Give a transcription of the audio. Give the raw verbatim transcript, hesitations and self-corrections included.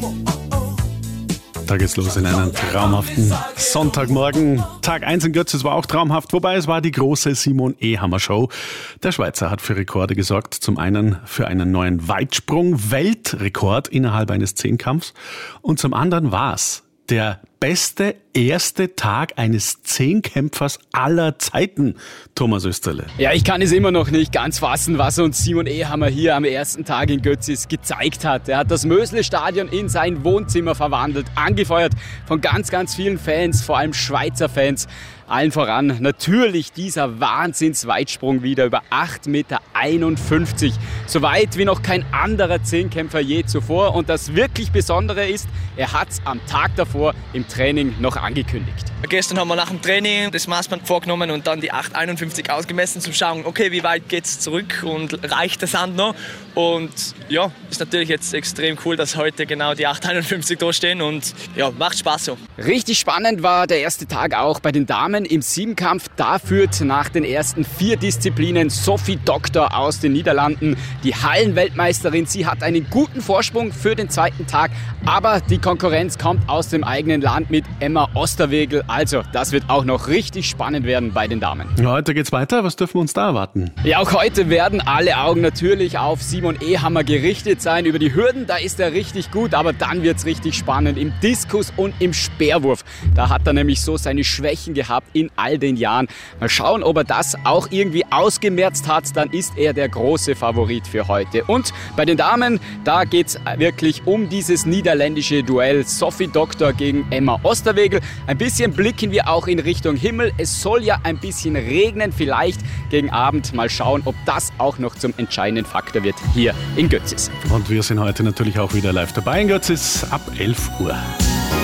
Da geht's los in einen traumhaften Sonntagmorgen. Tag eins in Götzis war auch traumhaft, wobei es war die große Simon Ehammer Show. Der Schweizer hat für Rekorde gesorgt. Zum einen für einen neuen Weitsprung-Weltrekord innerhalb eines Zehnkampfs und zum anderen war's der beste erste Tag eines Zehnkämpfers aller Zeiten, Thomas Österle. Ja, ich kann es immer noch nicht ganz fassen, was uns Simon Ehammer hier am ersten Tag in Götzis gezeigt hat. Er hat das Mösle-Stadion in sein Wohnzimmer verwandelt, angefeuert von ganz, ganz vielen Fans, vor allem Schweizer Fans. Allen voran natürlich dieser Wahnsinns-Weitsprung wieder über acht Komma einundfünfzig Meter. So weit wie noch kein anderer Zehnkämpfer je zuvor. Und das wirklich Besondere ist, er hat es am Tag davor im Training noch angekündigt. Gestern haben wir nach dem Training das Maßband vorgenommen und dann die acht Komma einundfünfzig ausgemessen, zum schauen, okay, wie weit geht's zurück und reicht der Sand noch? Und ja, ist natürlich jetzt extrem cool, dass heute genau die acht Komma einundfünfzig da stehen und ja, macht Spaß so. Richtig spannend war der erste Tag auch bei den Damen im Siebenkampf. Da führt nach den ersten vier Disziplinen Sophie Doktor aus den Niederlanden, die Hallenweltmeisterin. Sie hat einen guten Vorsprung für den zweiten Tag, aber die Konkurrenz kommt aus dem eigenen Land mit Emma Osterwegel. Also, das wird auch noch richtig spannend werden bei den Damen. Ja, heute geht's weiter. Was dürfen wir uns da erwarten? Ja, auch heute werden alle Augen natürlich auf Simon Ehammer gerichtet sein. Über die Hürden, da ist er richtig gut, aber dann wird's richtig spannend im Diskus und im Speerwurf. Da hat er nämlich so seine Schwächen gehabt in all den Jahren. Mal schauen, ob er das auch irgendwie ausgemerzt hat. Dann ist er der große Favorit für heute. Und bei den Damen, da geht's wirklich um dieses niederländische Duell Sophie Doktor gegen Emma Osterwegel. Ein bisschen blicken wir auch in Richtung Himmel. Es soll ja ein bisschen regnen, vielleicht gegen Abend. Mal schauen, ob das auch noch zum entscheidenden Faktor wird hier in Götzis. Und wir sind heute natürlich auch wieder live dabei in Götzis ab elf Uhr.